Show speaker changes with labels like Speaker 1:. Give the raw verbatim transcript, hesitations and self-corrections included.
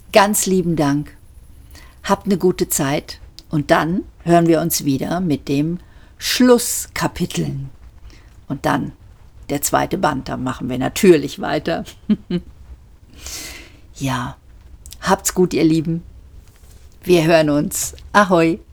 Speaker 1: Ganz lieben Dank. Habt eine gute Zeit und dann hören wir uns wieder mit dem Schlusskapiteln. Und dann der zweite Band, da machen wir natürlich weiter. Ja, habt's gut, ihr Lieben. Wir hören uns. Ahoi.